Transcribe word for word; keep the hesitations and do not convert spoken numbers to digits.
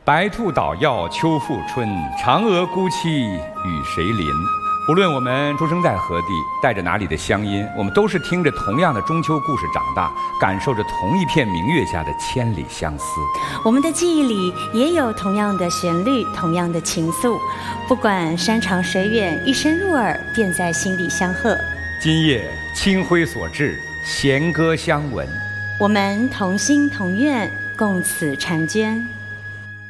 白兔捣药秋复春，嫦娥孤栖与谁邻？无论我们出生在何地，带着哪里的乡音，我们都是听着同样的中秋故事长大，感受着同一片明月下的千里相思。 我们的记忆里也有同样的旋律，同样的情愫，不管山长水远，一声入耳便在心里相和。 今夜清辉所至，弦歌相闻， 我们同心同愿，共此婵娟。